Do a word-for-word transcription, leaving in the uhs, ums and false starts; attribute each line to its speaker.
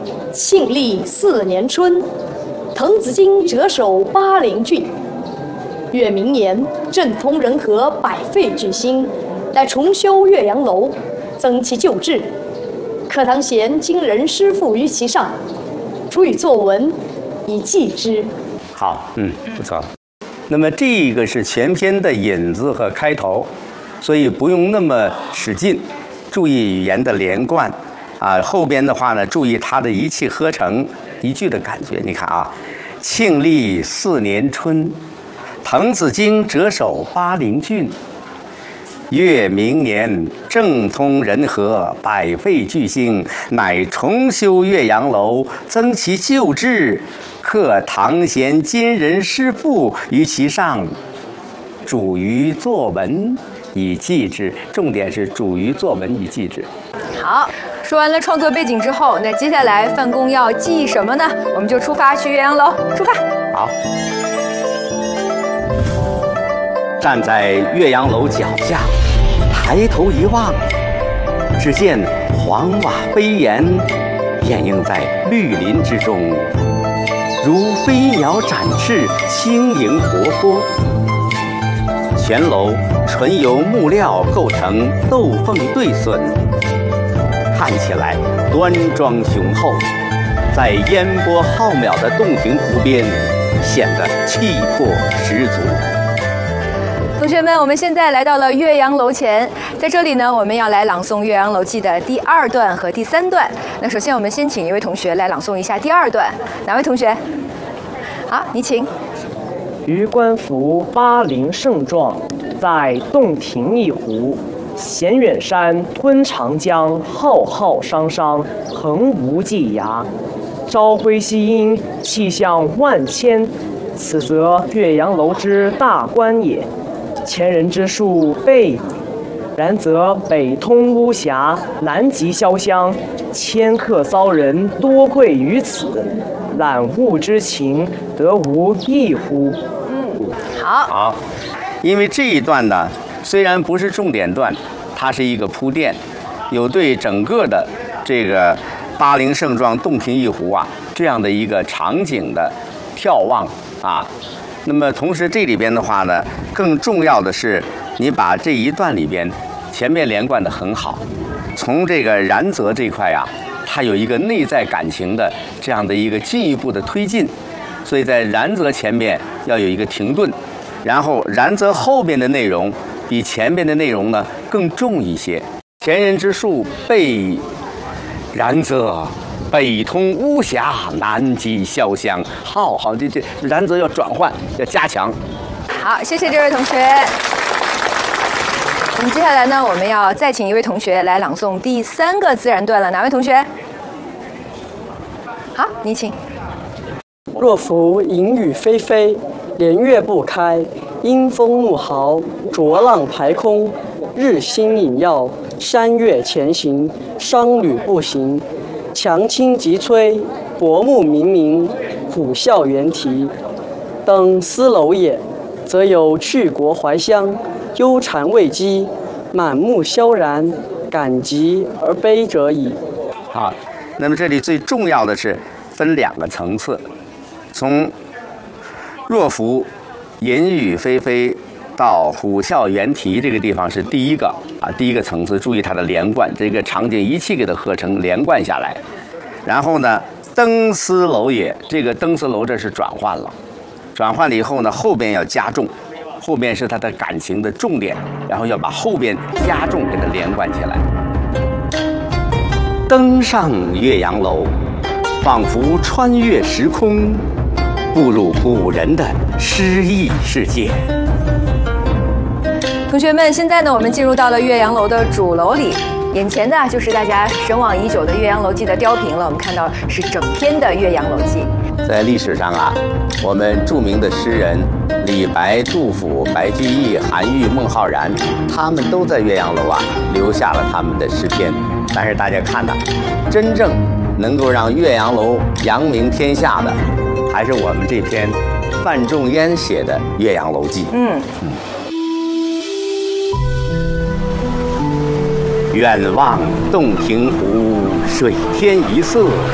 Speaker 1: 庆历四年春，滕子京谪守巴陵郡。越明年，政通人和，百废具兴，乃重修岳阳楼，增其旧制。课堂贤今人诗赋于其上，主以作文，以记之。
Speaker 2: 好，嗯，不错。那么这个是全篇的引子和开头，所以不用那么使劲，注意语言的连贯啊。后边的话呢，注意它的一气呵成一句的感觉。你看啊，庆历四年春，滕子京谪守巴陵郡。越明年，政通人和，百废具兴，乃重修岳阳楼，增其旧制，刻唐贤今人诗赋于其上，主于作文以记之。重点是主于作文以记之。
Speaker 3: 好，说完了创作背景之后，那接下来范公要记什么呢？我们就出发去岳阳楼，出发。
Speaker 2: 好。站在岳阳楼脚下，抬头一望，只见黄瓦飞檐，掩映在绿林之中，如飞鸟展翅，轻盈活泼。全楼纯由木料构成斗凤对笋，看起来端庄雄厚，在烟波浩渺的洞庭湖边，显得气魄十足。
Speaker 3: 同学们，我们现在来到了岳阳楼前，在这里呢，我们要来朗诵《岳阳楼记》的第二段和第三段。那首先，我们先请一位同学来朗诵一下第二段，哪位同学？好，你请。
Speaker 4: 余观夫巴陵胜状，在洞庭一湖，衔远山，吞长江，浩浩汤汤，横无际涯。朝晖夕阴，气象万千，此则岳阳楼之大观也。前人之述备矣，然则北通巫峡，南极潇湘，迁客骚人多贵于此，览物之情，得无异乎？
Speaker 3: 嗯，好。
Speaker 2: 好，因为这一段呢，虽然不是重点段，它是一个铺垫，有对整个的这个巴陵胜状、洞庭一湖啊这样的一个场景的眺望啊。那么同时这里边的话呢，更重要的是你把这一段里边前面连贯的很好，从这个然则这块啊，它有一个内在感情的这样的一个进一步的推进，所以在然则前面要有一个停顿，然后然则后边的内容比前边的内容呢更重一些。前人之述备，然则北通巫峡，南极潇湘。好好，这这然则要转换，要加强。
Speaker 3: 好，谢谢这位同学。我们接下来呢，我们要再请一位同学来朗诵第三个自然段了。哪位同学？好，你请。
Speaker 5: 若夫淫雨霏霏，连月不开，阴风怒号，浊浪排空，日星隐曜，山岳前行，商旅步行。强倾急摧，薄暮冥冥，虎啸猿啼。登斯楼也，则有去国怀乡，忧谗畏讥，满目萧然，感极而悲者矣。
Speaker 2: 好，那么这里最重要的是分两个层次，从若夫淫雨霏霏到虎啸猿啼这个地方是第一个啊，第一个层次，注意它的连贯，这个场景一气给它合成连贯下来。然后呢，登斯楼也，这个登斯楼这是转换了，转换了以后呢，后边要加重，后边是它的感情的重点，然后要把后边加重给它连贯起来。登上岳阳楼，仿佛穿越时空，步入古人的诗意世界。
Speaker 3: 同学们，现在呢，我们进入到了岳阳楼的主楼里，眼前的就是大家神往已久的《岳阳楼记》的雕屏了。我们看到是整篇的《岳阳楼记》。
Speaker 2: 在历史上啊，我们著名的诗人李白、杜甫、白居易、韩愈、孟浩然，他们都在岳阳楼啊留下了他们的诗篇。但是大家看呐，真正能够让岳阳楼扬名天下的，还是我们这篇范仲淹写的《岳阳楼记》。
Speaker 3: 嗯。
Speaker 2: 嗯远望洞庭湖，水天一色，